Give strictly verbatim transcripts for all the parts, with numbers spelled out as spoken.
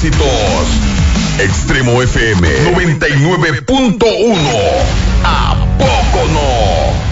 éxitos. Extremo F M noventa y nueve punto uno. ¿A poco no?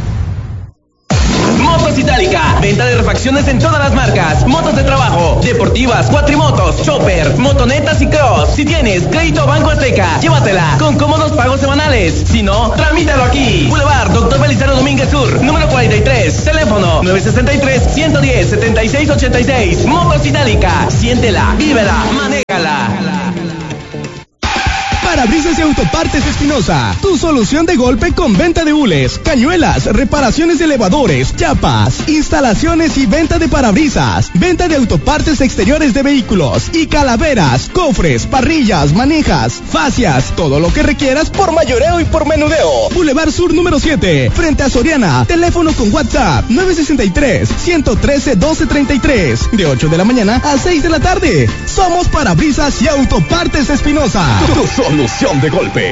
Motos Itálica, venta de refacciones en todas las marcas, motos de trabajo, deportivas, cuatrimotos, chopper, motonetas y cross. Si tienes crédito Banco Azteca, llévatela con cómodos pagos semanales. Si no, tramítalo aquí. Boulevard Doctor Belisario Domínguez Sur, número cuarenta y tres, teléfono nueve seis tres, uno uno cero, siete seis ocho seis. Motos Itálica, siéntela, vívela, manéjala. Parabrisas y Autopartes Espinosa, tu solución de golpe con venta de hules, cañuelas, reparaciones de elevadores, chapas, instalaciones y venta de parabrisas, venta de autopartes exteriores de vehículos y calaveras, cofres, parrillas, manijas, fascias, todo lo que requieras por mayoreo y por menudeo. Boulevard Sur número siete, frente a Soriana, teléfono con WhatsApp nueve seis tres, uno uno tres, uno dos tres tres, de ocho de la mañana a seis de la tarde. Somos Parabrisas y Autopartes Espinosa. Solución de golpe.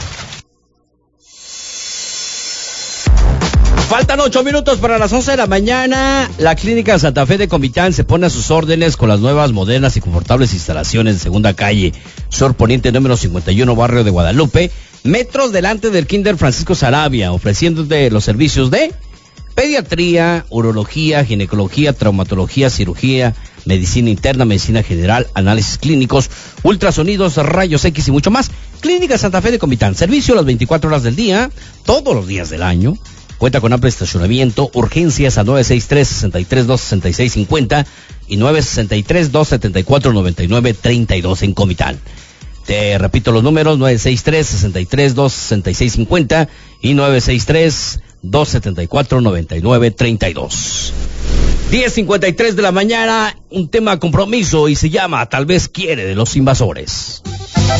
Faltan ocho minutos para las once de la mañana. La Clínica Santa Fe de Comitán se pone a sus órdenes con las nuevas, modernas y confortables instalaciones de Segunda Calle, Sur Poniente número cincuenta y uno, barrio de Guadalupe, metros delante del Kinder Francisco Sarabia, ofreciéndote los servicios de pediatría, urología, ginecología, traumatología, cirugía, medicina interna, medicina general, análisis clínicos, ultrasonidos, rayos X y mucho más. Clínica Santa Fe de Comitán, servicio las veinticuatro horas del día, todos los días del año. Cuenta con amplio estacionamiento, urgencias a nueve seis tres, seis tres dos, seis seis cinco cero y nueve seis tres, dos siete cuatro, nueve nueve tres dos en Comitán. Te repito los números, nueve seis tres, seis tres dos, seis seis cinco cero y nueve seis tres, dos siete cuatro, nueve nueve tres dos. diez cincuenta y tres de la mañana, un tema compromiso y se llama Tal vez quiere de Los Invasores.